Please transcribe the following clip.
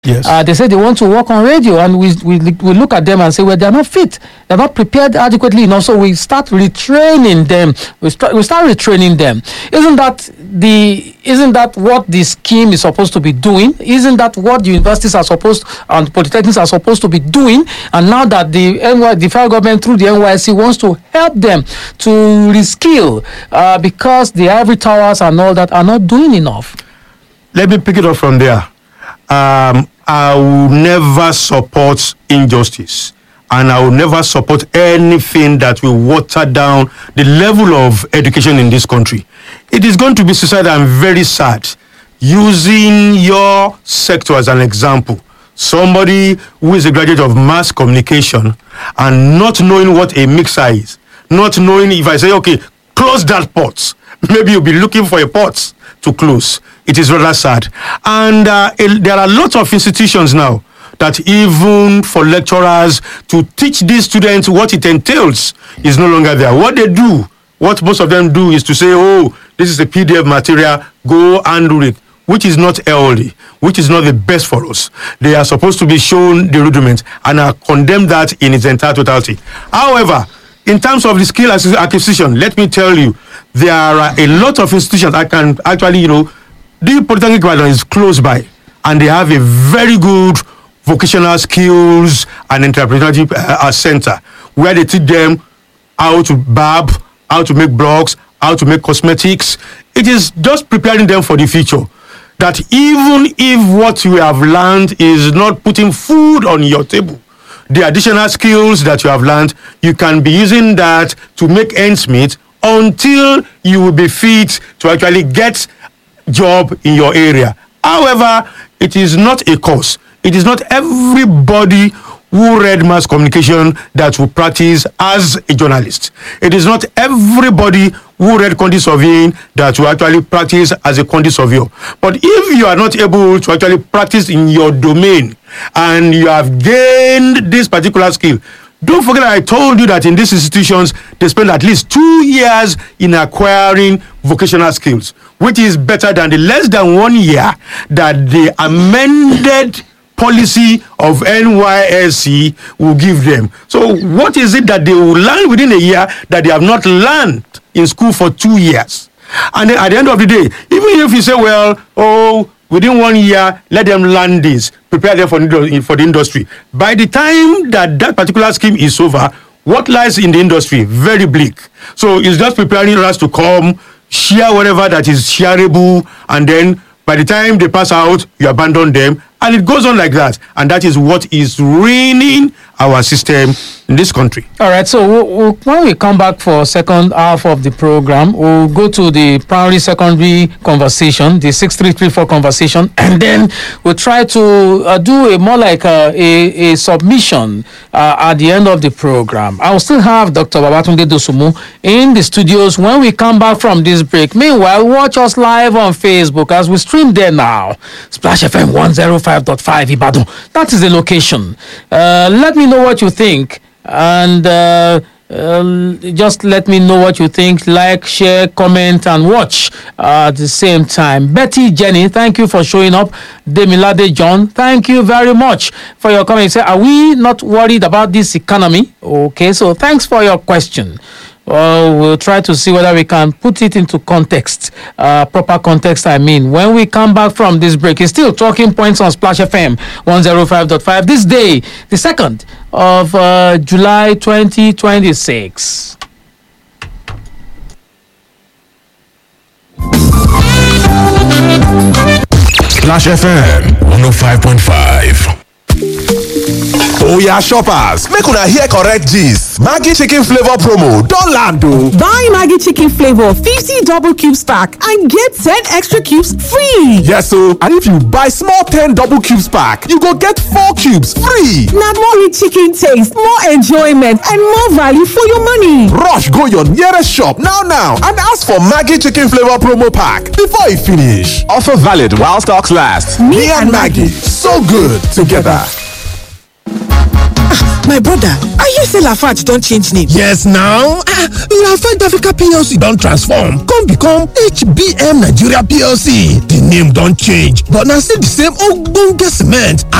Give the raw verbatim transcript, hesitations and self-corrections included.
Yes. Uh, they say they want to work on radio, and we, we we look at them and say, well, they're not fit. They're not prepared adequately enough. So we start retraining them. We start we start retraining them. Isn't that the isn't that what the scheme is supposed to be doing? Isn't that what the universities are supposed and polytechnics are supposed to be doing? And now that the N Y, the federal government through the N Y S C wants to help them to reskill, uh, because the ivory towers and all that are not doing enough. Let me pick it up from there. Um, I will never support injustice, and I will never support anything that will water down the level of education in this country. It is going to be suicidal and very sad, using your sector as an example. Somebody who is a graduate of mass communication and not knowing what a mixer is, not knowing if I say, okay, close that pot, maybe you'll be looking for a pot to close. It is rather sad. And uh, it, there are lots of institutions now that even for lecturers to teach these students what it entails is no longer there. What they do, what most of them do is to say, oh, this is a P D F material, go and do it, which is not healthy, which is not the best for us. They are supposed to be shown the rudiments, and I condemn that in its entire totality. However, in terms of the skill acquisition, let me tell you, there are a lot of institutions I can actually, you know, the Polytechnic Ibadan is close by, and they have a very good vocational skills and entrepreneurship uh, center where they teach them how to barb, how to make blocks, how to make cosmetics. It is just preparing them for the future. That even if what you have learned is not putting food on your table, the additional skills that you have learned, you can be using that to make ends meet until you will be fit to actually get job in your area. However, it is not a course. It is not everybody who read mass communication that will practice as a journalist. It is not everybody who read quantity surveying that will actually practice as a quantity surveyor. But if you are not able to actually practice in your domain and you have gained this particular skill, don't forget that I told you that in these institutions, they spend at least two years in acquiring vocational skills, which is better than the less than one year that the amended policy of N Y S C will give them. So what is it that they will learn within a year that they have not learned in school for two years? And then at the end of the day, even if you say, well, oh, within one year, let them learn this, prepare them for, for the industry. By the time that that particular scheme is over, what lies in the industry? Very bleak. So it's just preparing us to come, share whatever that is shareable, and then by the time they pass out, you abandon them, and it goes on like that. And that is what is ruining our system in this country. All right, so we'll, we'll, when we come back for second half of the program, we'll go to the primary secondary conversation, the six three three four conversation, and then we'll try to uh, do a more like a, a, a submission uh, at the end of the program. I'll still have Doctor Babatunde Dosunmu in the studios when we come back from this break. Meanwhile, watch us live on Facebook as we stream there now. Splash F M one oh five point five Ibadan. That is the location. Uh, let me know what you think, and uh, uh, just let me know what you think. Like, share, comment, and watch uh, at the same time. Betty Jenny, thank you for showing up. Demilade John, thank you very much for your comment. Say, are we not worried about this economy? Okay, so thanks for your question. Well, we'll try to see whether we can put it into context, uh, proper context, I mean. When we come back from this break, it's still Talking Points on Splash F M one oh five point five. This day, the second of uh, July twenty twenty-six. Splash F M one oh five point five. Oya shoppers, make una hear correct gist. Maggi chicken flavor promo don land o. Buy Maggi chicken flavor fifty double cubes pack and get ten extra cubes free. Yes o, and if you buy small ten double cubes pack, you go get four cubes free. Na more rich chicken taste, more enjoyment, and more value for your money. Rush go your nearest shop now now and ask for Maggi chicken flavor promo pack before e finish. Offer valid while stocks last. Me, Me and Maggi, so good together. My brother, are you say Lafarge don change name? Yes now, ah, Lafarge Africa P L C don transform come become H B M Nigeria P L C. The name don change but na still the same ogbonge cement